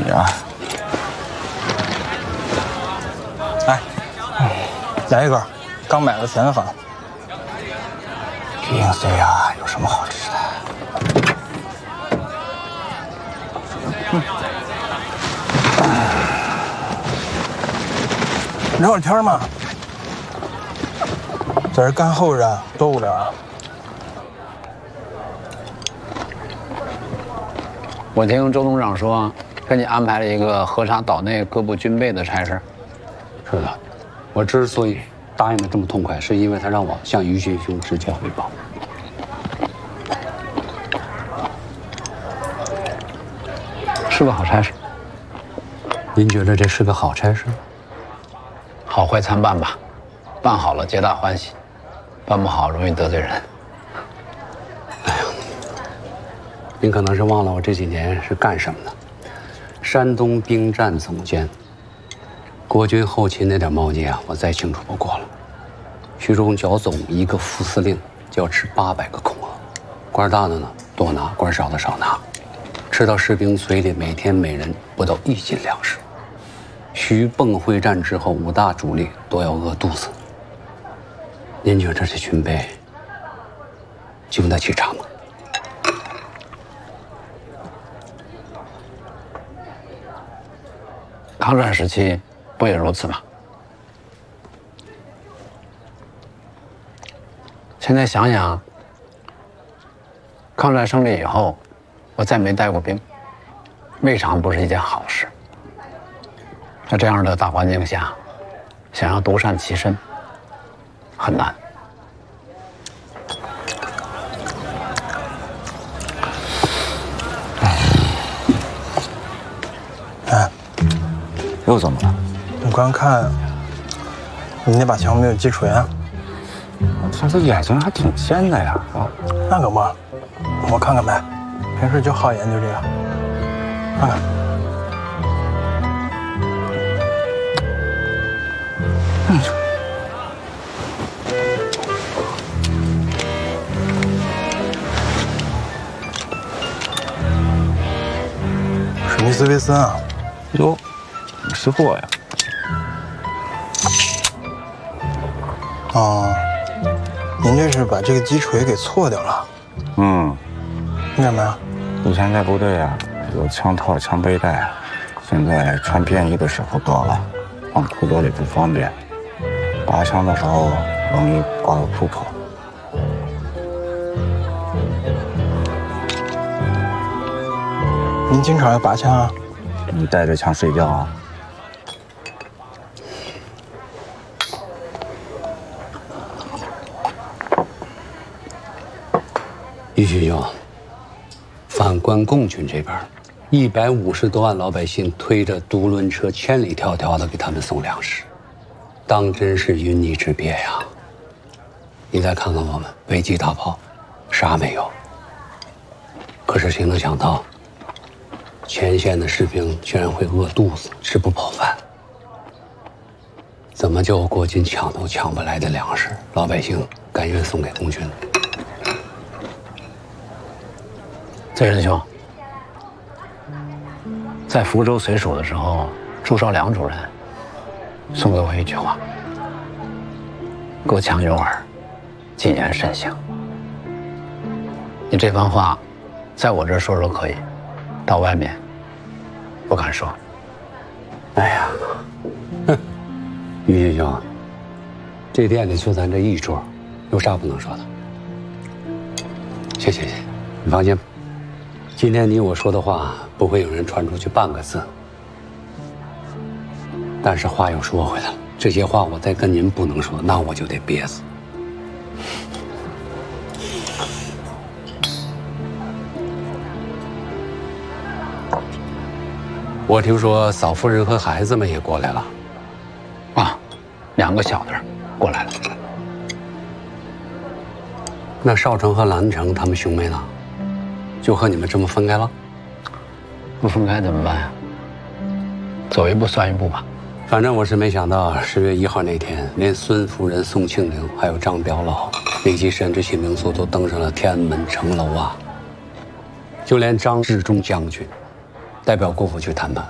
呀。 哎，来一根，刚买的咸饭。 1岁呀，有什么好吃的？ 聊会天嘛，在这干后着多无聊啊！ 我听周董事长说，给你安排了一个核查岛内各部军备的差事。 是的，我之所以答应的这么痛快，是因为他让我向于迅兄直接汇报。 是个好差事。 您觉得这是个好差事？ 好坏参半吧，办好了皆大欢喜，办不好容易得罪人。 哎呀，您可能是忘了我这几年是干什么的。山东兵站总监，国军后勤那点毛绩啊，我再清楚不过了。徐中剿总一个副司令就要吃800个空额，官大的呢多拿，官少的少拿，吃到士兵嘴里每天每人不到1斤粮食。徐蚌会战之后，5大主力都要饿肚子。您觉得这军备经得起场吗？ 抗战时期不也如此吗？现在想想，抗战胜利以后，我再没带过兵，未尝不是一件好事。在这样的大环境下，想要独善其身，很难。 哎， 又怎么了？ 我刚看你那把枪没有击锤啊？ 他这眼睛还挺尖的呀。 那可不，我看看呗，平时就好研究这个，看看。史密斯维森啊！ 哟，识货呀！ 哦，您这是把这个击锤给错掉了。 嗯， 为什么呀？ 以前在部队啊，有枪套、枪背带，现在穿便衣的时候多了，放裤兜里不方便。拔枪的时候容易刮到裤口。 您经常要拔枪啊？ 你带着枪睡觉啊？ 于旭兄，反关共军这边，150多万老百姓推着独轮车千里迢迢的给他们送粮食。当真是云泥之别呀！你再看看我们，飞机大炮，啥没有。可是谁能想到，前线的士兵居然会饿肚子，吃不饱饭。怎么就国军抢都抢不来的粮食，老百姓甘愿送给共军？ 醉人兄，在福州随署的时候，朱绍良主任送给我一句话：隔墙有耳，谨言慎行。你这番话，在我这儿说说可以，到外面不敢说。 哎呀，哼，于旭兄，这店里就咱这一桌，有啥不能说的？谢谢，你放心，今天你我说的话不会有人传出去半个字。但是话又说回来了，这些话我再跟您不能说，那我就得憋死。我听说嫂夫人和孩子们也过来了。 啊，2个小的过来了。 那少成和兰成他们兄妹呢？就和你们这么分开了？ 不分开怎么办呀？走一步算一步吧。 反正我是没想到10月1号那天，连孙夫人、宋庆龄还有张表老累计神之亲民宿都登上了天安门城楼啊！就连张治中将军代表国府去谈判，